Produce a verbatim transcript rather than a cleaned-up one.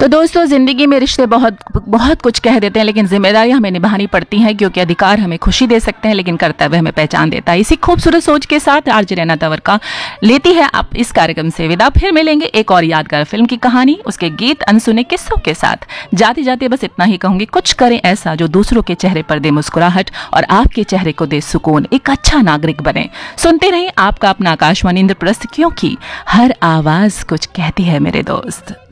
तो दोस्तों, जिंदगी में रिश्ते बहुत बहुत कुछ कह देते हैं, लेकिन जिम्मेदारियां हमें निभानी पड़ती हैं, क्योंकि अधिकार हमें खुशी दे सकते हैं लेकिन कर्तव्य हमें पहचान देता है। इसी खूबसूरत सोच के साथ आरजे रैना तवरका लेती है आप इस कार्यक्रम से विदा। फिर मिलेंगे एक और यादगार फिल्म की कहानी, उसके गीत, अनसुने किस्सों के साथ। जाते जाते बस इतना ही कहूंगी, कुछ करें ऐसा जो दूसरों के चेहरे पर दे मुस्कुराहट और आपके चेहरे को दे सुकून। एक अच्छा नागरिक बने। सुनते रहिए आपका अपना आकाशवाणी इंद्रप्रस्थ, क्योंकि हर आवाज कुछ कहती है मेरे दोस्त।